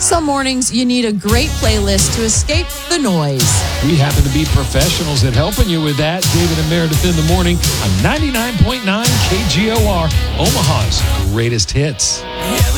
Some mornings you need a great playlist to escape the noise. We happen to be professionals at helping you with that. David and Meredith in the morning on 99.9 KGOR, Omaha's greatest hits.